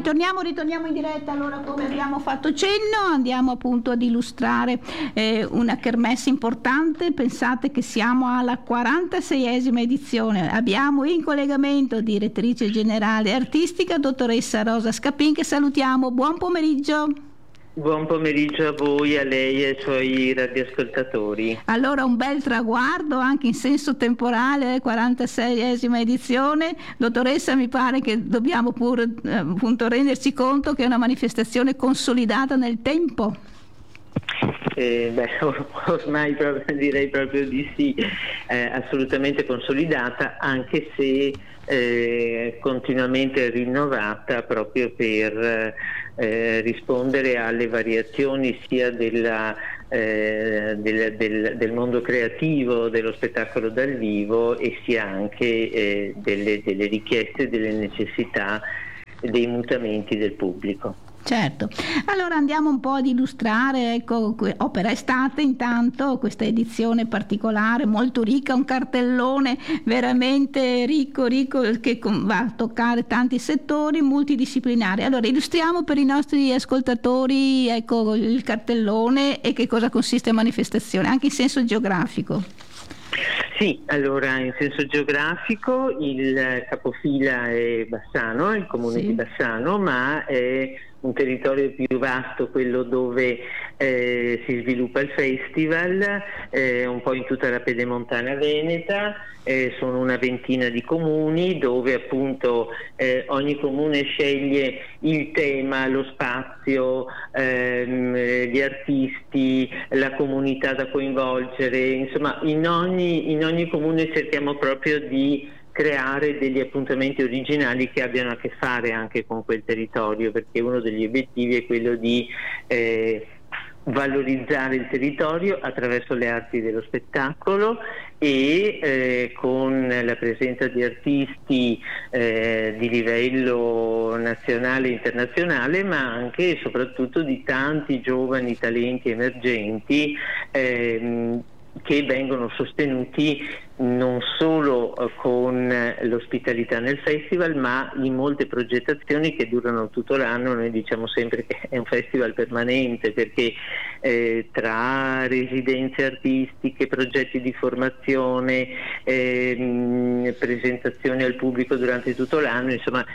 ritorniamo in diretta. Allora, come abbiamo fatto cenno, andiamo appunto ad illustrare una kermesse importante. Pensate che siamo alla 46esima edizione. Abbiamo in collegamento direttrice generale artistica, dottoressa Rosa Scapin, che salutiamo. Buon pomeriggio. Buon pomeriggio a voi, a lei e ai suoi radioascoltatori. Allora, un bel traguardo anche in senso temporale, 46esima edizione. Dottoressa, mi pare che dobbiamo pure appunto renderci conto che è una manifestazione consolidata nel tempo. Ormai direi proprio di sì, assolutamente consolidata, anche se continuamente rinnovata proprio per rispondere alle variazioni sia del mondo creativo, dello spettacolo dal vivo, e sia anche delle richieste, delle necessità, dei mutamenti del pubblico. Certo, allora andiamo un po' ad illustrare, ecco, Opera Estate intanto, questa edizione particolare, molto ricca, un cartellone veramente ricco che va a toccare tanti settori multidisciplinari. Allora illustriamo per i nostri ascoltatori, ecco, il cartellone e che cosa consiste la manifestazione, anche in senso geografico. Sì, allora in senso geografico il capofila è Bassano, il comune di Bassano, ma è un territorio più vasto quello dove si sviluppa il festival, un po' in tutta la pedemontana veneta, sono una ventina di comuni dove appunto ogni comune sceglie il tema, lo spazio, gli artisti, la comunità da coinvolgere, insomma in ogni comune cerchiamo proprio di creare degli appuntamenti originali che abbiano a che fare anche con quel territorio, perché uno degli obiettivi è quello di valorizzare il territorio attraverso le arti dello spettacolo e con la presenza di artisti di livello nazionale e internazionale, ma anche e soprattutto di tanti giovani talenti emergenti che vengono sostenuti non solo con l'ospitalità nel festival, ma in molte progettazioni che durano tutto l'anno. Noi diciamo sempre che è un festival permanente, perché tra residenze artistiche, progetti di formazione, presentazioni al pubblico durante tutto l'anno, insomma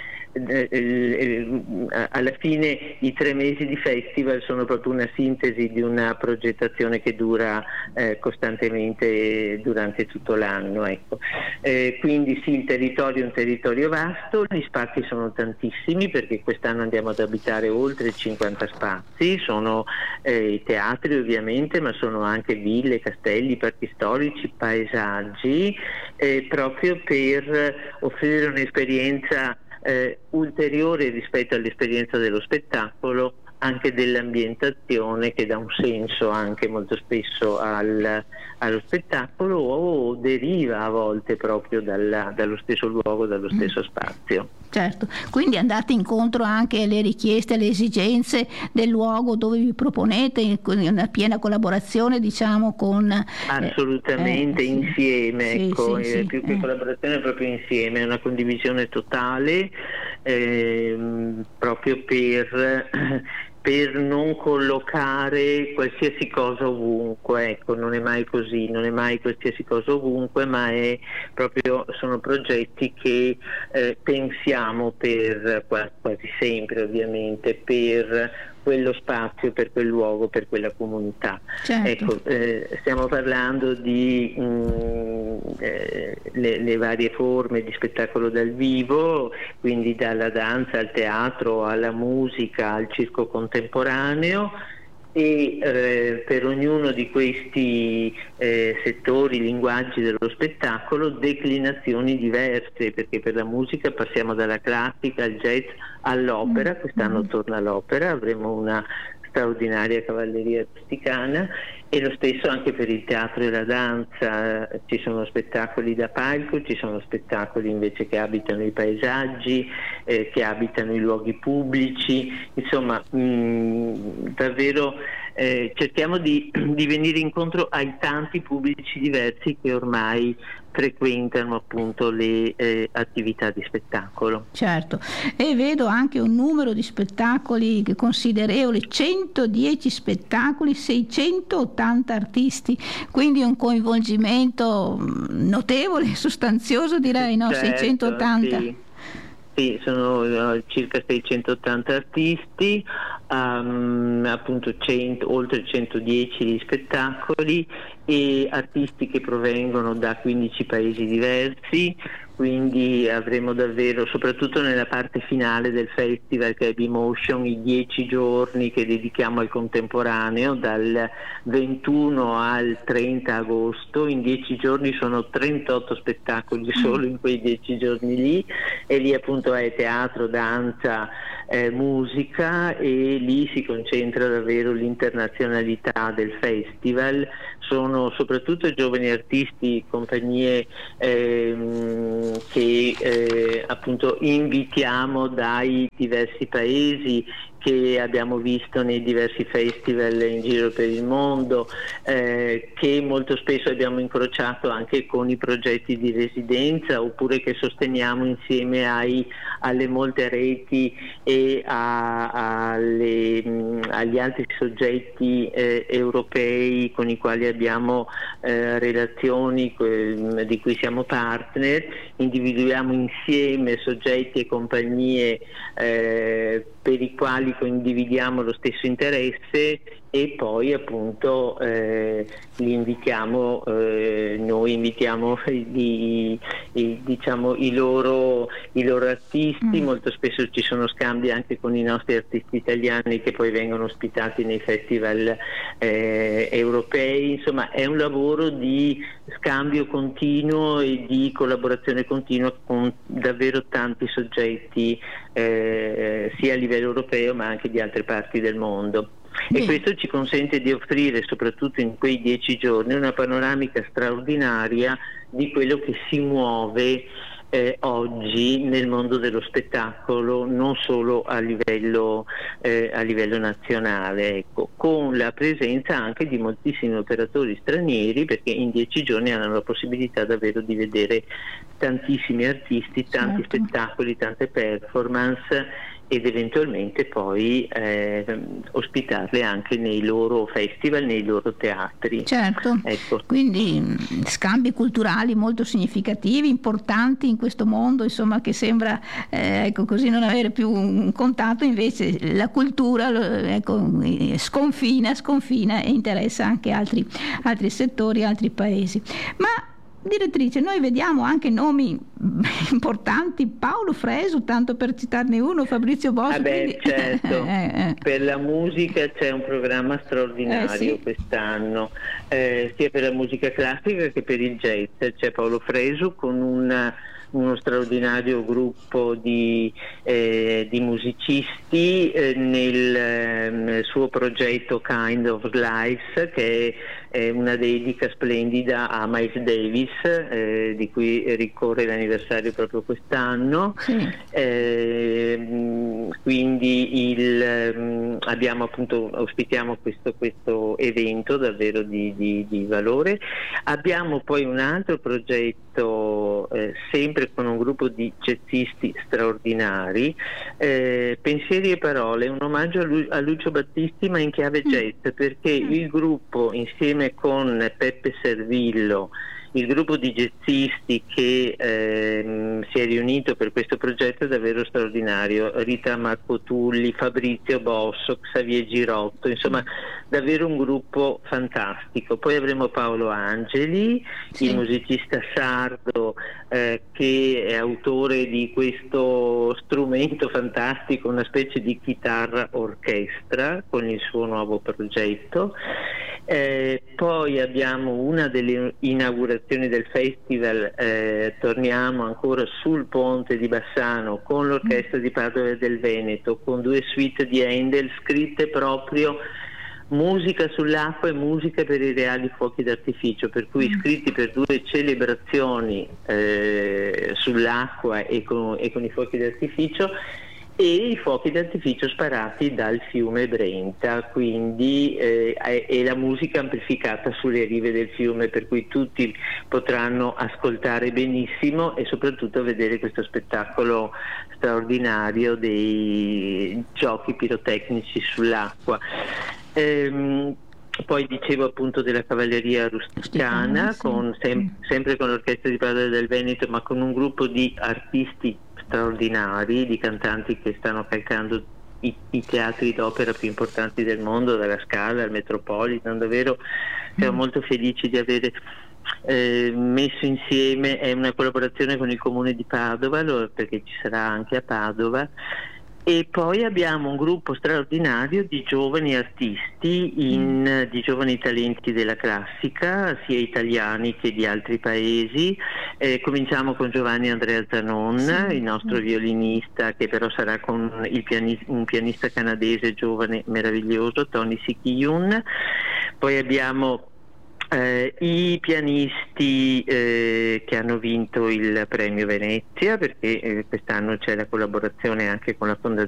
alla fine i 3 mesi di festival sono proprio una sintesi di una progettazione che dura costantemente durante tutto l'anno, ecco. Quindi sì, il territorio è un territorio vasto, gli spazi sono tantissimi, perché quest'anno andiamo ad abitare oltre 50 spazi, sono i teatri ovviamente, ma sono anche ville, castelli, parchi storici, paesaggi, proprio per offrire un'esperienza ulteriore rispetto all'esperienza dello spettacolo, anche dell'ambientazione, che dà un senso anche molto spesso allo spettacolo, o deriva a volte proprio dallo stesso luogo, dallo stesso spazio. Certo, quindi andate incontro anche alle richieste, alle esigenze del luogo dove vi proponete, in una piena collaborazione, diciamo, con... Assolutamente, insieme, ecco, più che collaborazione, proprio insieme, è una condivisione totale, proprio per non collocare qualsiasi cosa ovunque, ecco, non è mai così, non è mai qualsiasi cosa ovunque, ma sono progetti che pensiamo quasi sempre ovviamente per quello spazio, per quel luogo, per quella comunità. Certo. Ecco, stiamo parlando di le varie forme di spettacolo dal vivo, quindi dalla danza al teatro, alla musica, al circo contemporaneo, e per ognuno di questi settori, linguaggi dello spettacolo, declinazioni diverse, perché per la musica passiamo dalla classica al jazz all'opera. Quest'anno torna l'opera, avremo una straordinaria cavalleria rusticana, e lo stesso anche per il teatro e la danza. Ci sono spettacoli da palco, ci sono spettacoli invece che abitano i paesaggi, che abitano i luoghi pubblici, insomma davvero cerchiamo di venire incontro ai tanti pubblici diversi che ormai frequentano appunto le attività di spettacolo. Certo, e vedo anche un numero di spettacoli considerevole, 110 spettacoli, 680 artisti, quindi un coinvolgimento notevole, sostanzioso direi, no? Certo, 680. Sì. Sì, sono circa 680 artisti, appunto oltre 110 di spettacoli e artisti che provengono da 15 paesi diversi, quindi avremo davvero, soprattutto nella parte finale del festival che è B-Motion, i 10 giorni che dedichiamo al contemporaneo, dal 21 al 30 agosto, in 10 giorni sono 38 spettacoli solo in quei 10 giorni lì, e lì appunto è teatro, danza, musica, e lì si concentra davvero l'internazionalità del festival. Sono soprattutto giovani artisti, compagnie che appunto invitiamo dai diversi paesi, che abbiamo visto nei diversi festival in giro per il mondo, che molto spesso abbiamo incrociato anche con i progetti di residenza, oppure che sosteniamo insieme alle molte reti e agli altri soggetti europei con i quali abbiamo relazioni, di cui siamo partner. Individuiamo insieme soggetti e compagnie per i quali condividiamo lo stesso interesse, e poi appunto li invitiamo, noi invitiamo diciamo i loro artisti. Molto spesso ci sono scambi anche con i nostri artisti italiani che poi vengono ospitati nei festival europei. Insomma, è un lavoro di scambio continuo e di collaborazione continua con davvero tanti soggetti, sia a livello europeo ma anche di altre parti del mondo. E questo ci consente di offrire, soprattutto in quei 10 giorni, una panoramica straordinaria di quello che si muove oggi nel mondo dello spettacolo, non solo a livello nazionale, ecco, con la presenza anche di moltissimi operatori stranieri, perché in 10 giorni hanno la possibilità davvero di vedere tantissimi artisti, tanti spettacoli, tante performance, ed eventualmente poi ospitarle anche nei loro festival, nei loro teatri. Certo, ecco. Quindi scambi culturali molto significativi, importanti in questo mondo, insomma, che sembra ecco così non avere più un contatto, invece la cultura ecco, sconfina e interessa anche altri settori, altri paesi. Ma direttrice, noi vediamo anche nomi importanti, Paolo Fresu, tanto per citarne uno, Fabrizio Bossi. Certo, per la musica c'è un programma straordinario quest'anno, sia per la musica classica che per il jazz. C'è Paolo Fresu con uno straordinario gruppo di musicisti nel suo progetto Kind of Life, che è una dedica splendida a Miles Davis, di cui ricorre l'anniversario proprio quest'anno. Quindi abbiamo appunto, ospitiamo questo evento davvero di valore. Abbiamo poi un altro progetto sempre con un gruppo di jazzisti straordinari, Pensieri e Parole, un omaggio a Lucio Battisti ma in chiave jazz, perché il gruppo, insieme con Peppe Servillo, il gruppo di jazzisti che si è riunito per questo progetto, è davvero straordinario. Rita Marco Tulli, Fabrizio Bosso, Xavier Girotto, insomma davvero un gruppo fantastico. Poi avremo Paolo Angeli, il musicista sardo, che è autore di questo strumento fantastico, una specie di chitarra orchestra, con il suo nuovo progetto. Poi abbiamo una delle inaugurazioni del festival, torniamo ancora sul ponte di Bassano con l'orchestra di Padova e del Veneto, con 2 suite di Handel scritte proprio musica sull'acqua e musica per i reali fuochi d'artificio, per cui scritti per 2 celebrazioni sull'acqua e con i fuochi d'artificio, e i fuochi d'artificio sparati dal fiume Brenta, quindi e la musica amplificata sulle rive del fiume, per cui tutti potranno ascoltare benissimo e soprattutto vedere questo spettacolo straordinario dei giochi pirotecnici sull'acqua. Poi dicevo appunto della cavalleria rusticana, sì. sempre con l'Orchestra di Padova del Veneto, ma con un gruppo di artisti straordinari, di cantanti che stanno calcando i teatri d'opera più importanti del mondo, dalla Scala al Metropolitan. Davvero siamo molto felici di avere messo insieme, è una collaborazione con il Comune di Padova, perché ci sarà anche a Padova. E poi abbiamo un gruppo straordinario di giovani artisti, di giovani talenti della classica, sia italiani che di altri paesi. Cominciamo con Giovanni Andrea Zanon, il nostro violinista, che però sarà con un pianista canadese giovane meraviglioso, Tony Sikiyun. Poi abbiamo i pianisti che hanno vinto il premio Venezia, perché quest'anno c'è la collaborazione anche con la Fondazione